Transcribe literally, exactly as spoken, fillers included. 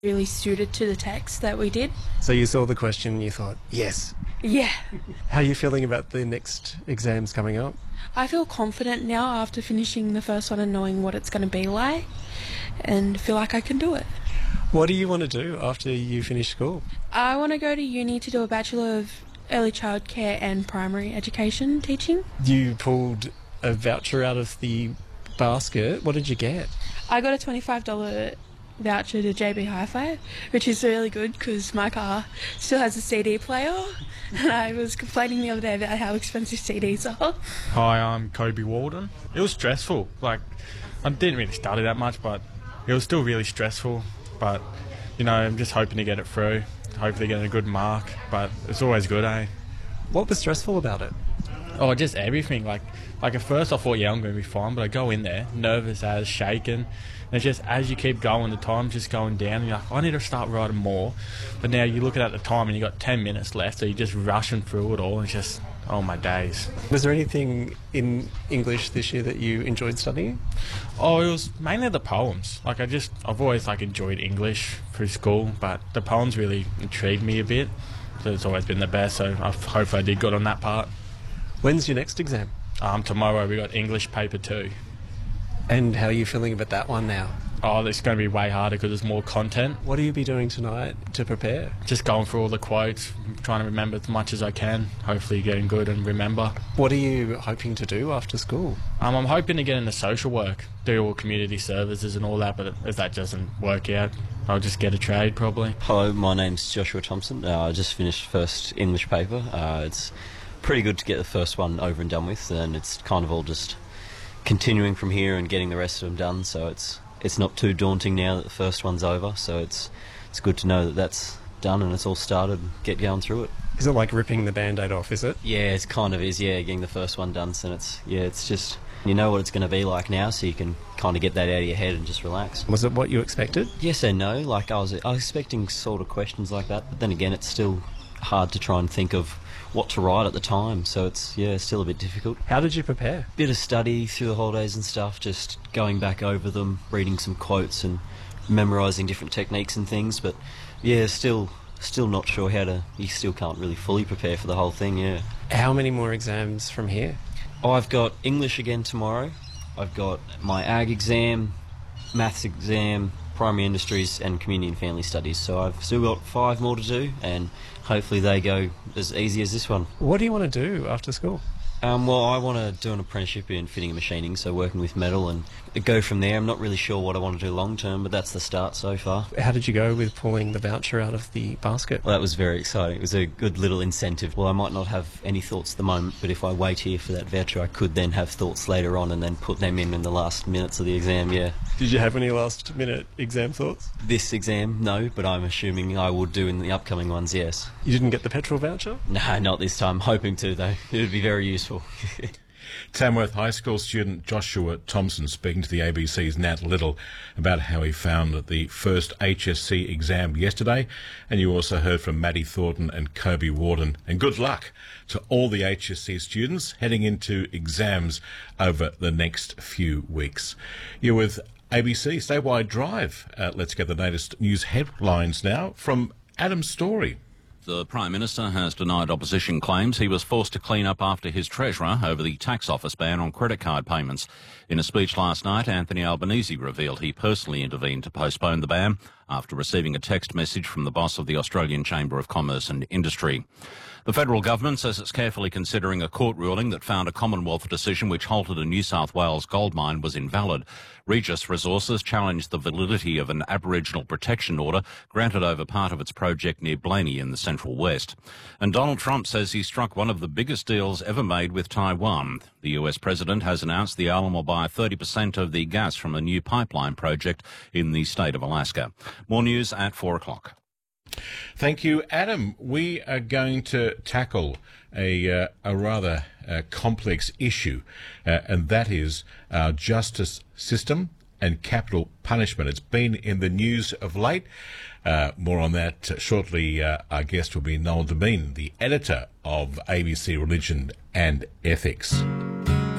really suited to the text that we did. So you saw the question and you thought, yes. Yeah. How are you feeling about the next exams coming up? I feel confident now after finishing the first one and knowing what it's going to be like, and feel like I can do it. What do you want to do after you finish school? I want to go to uni to do a Bachelor of Early Childcare and Primary Education teaching. You pulled a voucher out of the basket. What did you get? I got a twenty-five dollars voucher to J B Hi-Fi, which is really good because my car still has a C D player, and I was complaining the other day about how expensive C Ds are. Hi, I'm Kobe Walden. It was stressful. Like, I didn't really study that much, but it was still really stressful. But, you know, I'm just hoping to get it through, hopefully get a good mark, but it's always good, eh? What was stressful about it? Oh, just everything. Like, like at first I thought, yeah, I'm going to be fine, but I go in there, nervous as, shaking. And it's just as you keep going, the time's just going down. And you're like, I need to start writing more. But now you're looking at the time and you've got ten minutes left, so you're just rushing through it all. And it's just, oh my days. Was there anything in English this year that you enjoyed studying? Oh, it was mainly the poems. Like I just, I've always like enjoyed English through school, but the poems really intrigued me a bit. So it's always been the best. So I hope I did good on that part. When's your next exam? Um, tomorrow we got English paper two. And how are you feeling about that one now? Oh, it's going to be way harder because there's more content. What will you be doing tonight to prepare? Just going through all the quotes, trying to remember as much as I can, hopefully getting good and remember. What are you hoping to do after school? Um, I'm hoping to get into social work, do all community services and all that, but if that doesn't work out, I'll just get a trade probably. Hello, my name's Joshua Thompson. Uh, I just finished first English paper. Uh, it's pretty good to get the first one over and done with, and it's kind of all just continuing from here and getting the rest of them done, so it's it's not too daunting now that the first one's over, so it's it's good to know that that's done and it's all started and get going through it. Is it like ripping the band-aid off, is it? Yeah, it kind of is, yeah, getting the first one done, so it's, yeah, it's just, you know what it's going to be like now, so you can kind of get that out of your head and just relax. Was it what you expected? Yes and no, like I was, I was expecting sort of questions like that, but then again, it's still hard to try and think of what to write at the time, so it's, yeah, still a bit difficult. How did you prepare? Bit of study through the holidays and stuff, just going back over them, reading some quotes and memorising different techniques and things, but yeah, still still not sure how to, you still can't really fully prepare for the whole thing, yeah. How many more exams from here? I've got English again tomorrow, I've got my ag exam, maths exam, primary industries and community and family studies, so I've still got five more to do, and hopefully they go as easy as this one. What do you want to do after school? Um, well, I want to do an apprenticeship in fitting and machining, so working with metal, and go from there. I'm not really sure what I want to do long term, but that's the start so far. How did you go with pulling the voucher out of the basket? Well, that was very exciting. It was a good little incentive. Well, I might not have any thoughts at the moment, but if I wait here for that voucher, I could then have thoughts later on and then put them in in the last minutes of the exam, yeah. Did you have any last minute exam thoughts? This exam, no, but I'm assuming I will do in the upcoming ones, yes. You didn't get the petrol voucher? No, not this time. Hoping to, though. It would be very useful. Tamworth High School student Joshua Thompson speaking to the A B C's Nat Little about how he found the first H S C exam yesterday. And you also heard from Maddie Thornton and Kobe Warden. And good luck to all the H S C students heading into exams over the next few weeks. You're with A B C Statewide Drive. Uh, let's get the latest news headlines now from Adam Story. The Prime Minister has denied opposition claims he was forced to clean up after his Treasurer over the tax office ban on credit card payments. In a speech last night, Anthony Albanese revealed he personally intervened to postpone the ban after receiving a text message from the boss of the Australian Chamber of Commerce and Industry. The federal government says it's carefully considering a court ruling that found a Commonwealth decision which halted a New South Wales gold mine was invalid. Regis Resources challenged the validity of an Aboriginal protection order granted over part of its project near Blaney in the Central West. And Donald Trump says he struck one of the biggest deals ever made with Taiwan. The U S president has announced the island will buy thirty percent of the gas from a new pipeline project in the state of Alaska. More news at four o'clock. Thank you, Adam. We are going to tackle a, uh, a rather uh, complex issue, uh, and that is our justice system and capital punishment. It's been in the news of late. Uh, more on that shortly. Uh, our guest will be Noel Demeen, the editor of A B C Religion and Ethics.